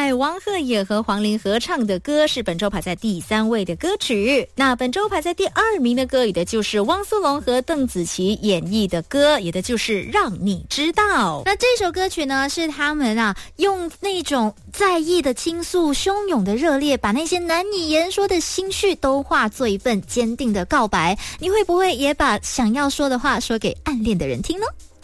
爱，王鹤也和黄龄合唱的歌是本周排在第3位的歌曲。那本周排在第2名的歌，也的就是汪苏泷和邓紫棋演绎的歌，也的就是让你知道。那这首歌曲呢，是他们用那种在意的倾诉、汹涌的热烈，把那些难以言说的心绪都化作一份坚定的告白。你会不会也把想要说的话说给暗恋的人听呢？